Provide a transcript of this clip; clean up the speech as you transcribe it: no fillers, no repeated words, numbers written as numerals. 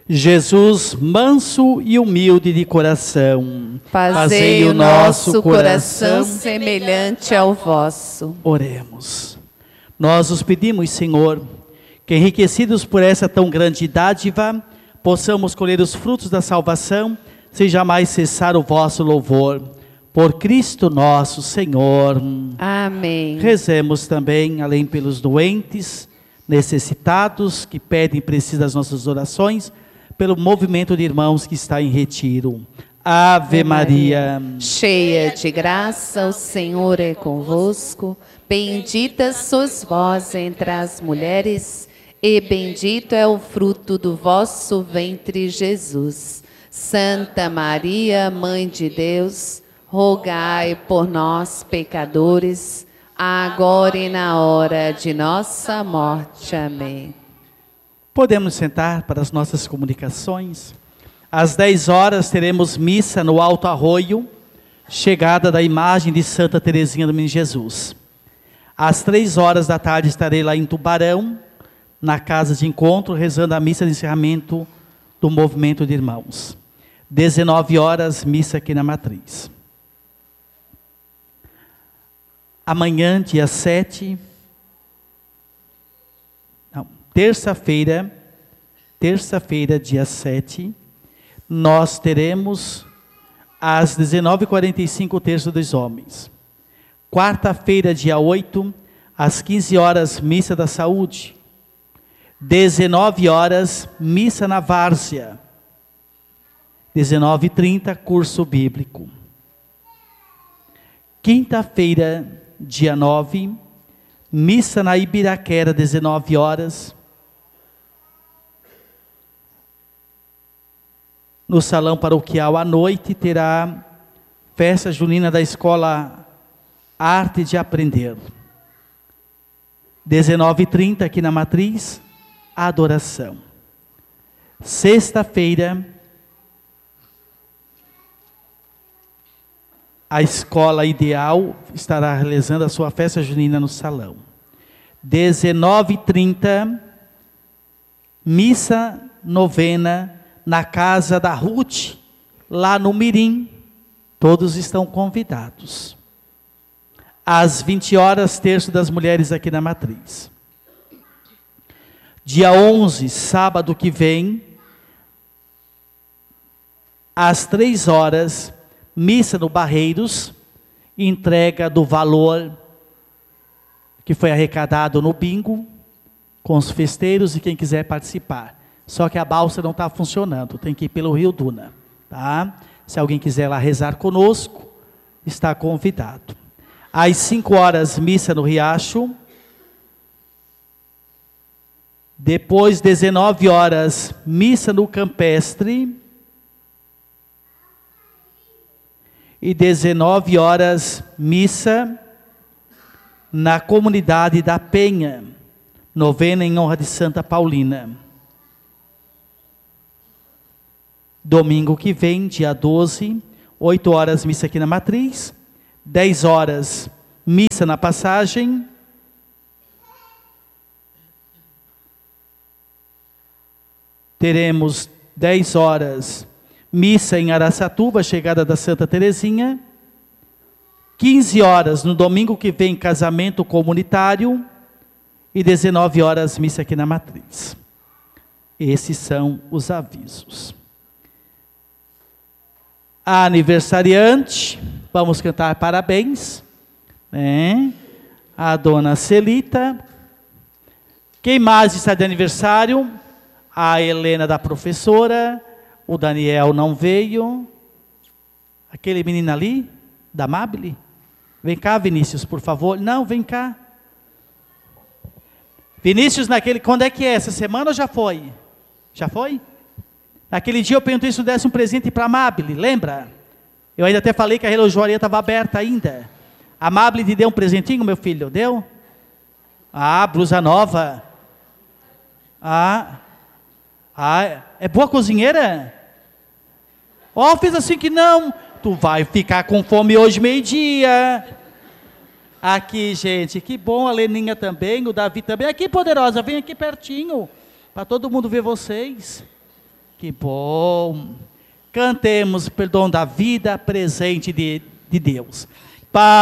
Jesus, manso e humilde de coração, fazei o nosso coração semelhante ao vosso. Oremos. Nós os pedimos, Senhor, que enriquecidos por essa tão grande dádiva, possamos colher os frutos da salvação, sem jamais cessar o vosso louvor. Por Cristo nosso Senhor. Amém. Rezemos também, além pelos doentes, necessitados, que pedem e precisam das nossas orações, pelo movimento de irmãos que está em retiro. Ave Maria, cheia de graça, o Senhor é convosco. Bendita sois vós entre as mulheres, e bendito é o fruto do vosso ventre, Jesus. Santa Maria, Mãe de Deus, rogai por nós, pecadores, agora e na hora de nossa morte. Amém. Podemos sentar para as nossas comunicações. Às 10 horas teremos missa no Alto Arroio, chegada da imagem de Santa Teresinha do Menino Jesus. Às 3 horas da tarde estarei lá em Tubarão, na casa de encontro, rezando a missa de encerramento do movimento de irmãos. 19 horas, missa aqui na Matriz. Amanhã, dia 7, terça-feira, dia 7, nós teremos às 19h45 o terço dos homens. Quarta-feira, dia 8, às 15 horas, missa da saúde. 19 horas, missa na várzea. 19h30, curso bíblico. Quinta-feira, dia 9, missa na Ibiraquera, 19 horas. No salão paroquial à noite terá festa junina da escola Arte de Aprender. 19h30 aqui na Matriz, adoração. Sexta-feira, a escola Ideal estará realizando a sua festa junina no salão. 19h30, missa novena na casa da Ruth, lá no Mirim. Todos estão convidados. Às 20 horas, terço das mulheres aqui na Matriz. Dia 11, sábado que vem, às 3 horas, missa no Barreiros, entrega do valor que foi arrecadado no bingo, com os festeiros e quem quiser participar. Só que a balsa não está funcionando, tem que ir pelo Rio Duna, tá? Se alguém quiser lá rezar conosco, está convidado. Às 5 horas, missa no Riacho. Depois, 19 horas, missa no Campestre. E 19 horas, missa na comunidade da Penha, novena em honra de Santa Paulina. Domingo que vem, dia 12, 8 horas, missa aqui na Matriz. 10 horas, missa na Passagem. Teremos 10 horas, missa em Araçatuba, chegada da Santa Teresinha. 15 horas, no domingo que vem, casamento comunitário. E 19 horas, missa aqui na Matriz. Esses são os avisos. A aniversariante, vamos cantar parabéns, né? A dona Celita. Quem mais está de aniversário? A Helena da professora. O Daniel não veio. Aquele menino ali, da Mabile. Vem cá, Vinícius, por favor. Não, vem cá. Vinícius, quando é que é? Essa semana ou já foi? Já foi? Naquele dia eu perguntei se eu desse um presente para a Mabile, lembra? Eu ainda até falei que a relojoaria estava aberta ainda. A Mabile te deu um presentinho, meu filho? Deu? Ah, blusa nova. É boa cozinheira? Fiz assim que não. Tu vai ficar com fome hoje meio-dia. Aqui, gente, que bom, a Leninha também, o Davi também. Aqui, poderosa, vem aqui pertinho, para todo mundo ver vocês. Que bom. Cantemos pelo dom da vida presente de Deus.